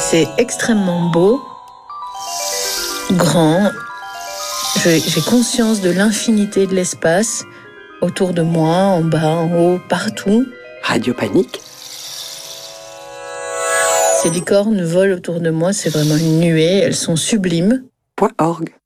C'est extrêmement beau, grand. J'ai conscience de l'infinité de l'espace autour de moi, en bas, en haut, partout. Radio Panique. Ces licornes volent autour de moi, c'est vraiment une nuée, elles sont sublimes. .org